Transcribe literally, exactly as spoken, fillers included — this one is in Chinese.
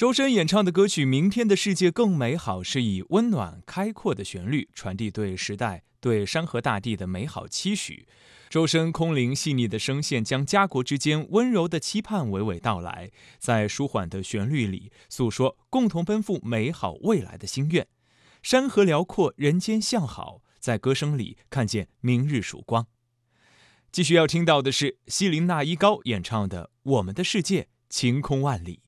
周深演唱的歌曲《明天的世界更美好》是以温暖开阔的旋律传递对时代、对山河大地的美好期许。周深空灵细腻的声线将家国之间温柔的期盼娓娓道来，在舒缓的旋律里诉说共同奔赴美好未来的心愿。山河辽阔，人间向好，在歌声里看见明日曙光。继续要听到的是希林娜依高演唱的《我们的世界晴空万里》。